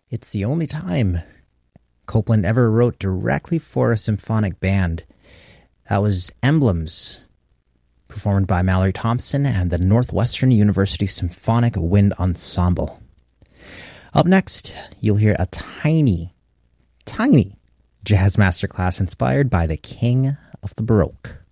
It's the only time Copland ever wrote directly for a symphonic band. That was Emblems, performed by Mallory Thompson and the Northwestern University Symphonic Wind Ensemble. Up next, you'll hear a tiny jazz masterclass inspired by the king of the Baroque.